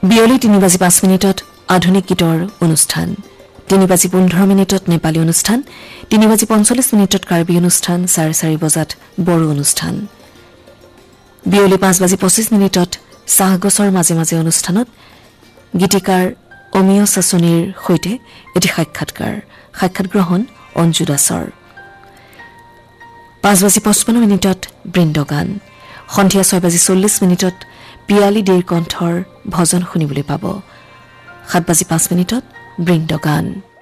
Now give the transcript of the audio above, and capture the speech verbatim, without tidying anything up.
বিয়লি তিনি বাজি পাঁচ মিনিটত আধুনিক গীতৰ অনুষ্ঠান, তিনি বাজি পোন্ধৰ মিনিটত নেপালী অনুষ্ঠান, তিনি বাজি পঞ্চল্লিছ মিনিটত কাৰ্বি অনুষ্ঠান, চাৰে চাৰি বজাত বড়ো অনুষ্ঠান। বিয়লি পাঁচ বাজি পঁচিছ মিনিটত চাহগছৰ মাজে মাজে অনুষ্ঠানত গীতিকাৰ অমিয় চাচনিৰ সৈতে এটি সাক্ষাৎকাৰ, সাক্ষাৎ গ্ৰহণ অঞ্জু দাসৰ। পাঁচ বাজি পঁচপন্ন মিনিটত বৃন্দগান, সন্ধিয়া ছয় বাজি চল্লিছ মিনিটত পিয়ালী দেৰ কণ্ঠৰ ভজন শুনিবলৈ পাব। সাত বাজি পাঁচ মিনিটত বৃন্দগান।